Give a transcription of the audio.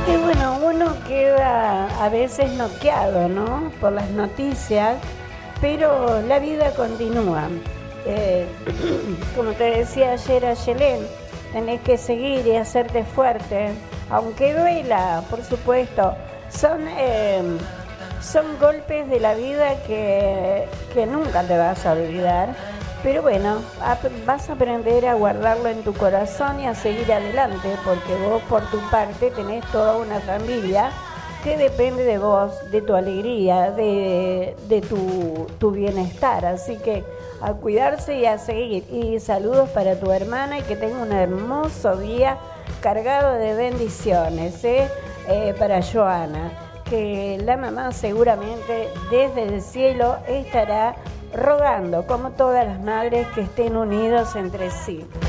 Y bueno, uno queda a veces noqueado, ¿no? Por las noticias, pero la vida continúa. Eh, Como te decía ayer a Yelén, tenés que seguir y hacerte fuerte, aunque duela, por supuesto. Son golpes de la vida que nunca te vas a olvidar, pero bueno, vas a aprender a guardarlo en tu corazón y a seguir adelante, porque vos por tu parte tenés toda una familia que depende de vos, de tu alegría, de tu bienestar. Así que a cuidarse y a seguir. Y saludos para tu hermana y que tenga un hermoso día cargado de bendiciones, para Joana, que la mamá seguramente desde el cielo estará rogando, como todas las madres, que estén unidos entre sí.